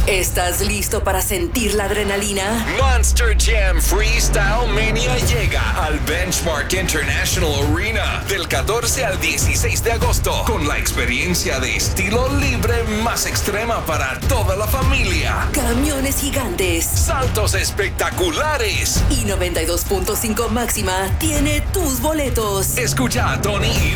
¿Estás listo para sentir la adrenalina? Monster Jam Freestyle Mania llega al Benchmark International Arena del 14 al 16 de agosto con la experiencia de estilo libre más extrema para toda la familia. Camiones gigantes, Saltos espectaculares. y 92.5 Máxima tiene tus boletos. Escucha a Tony y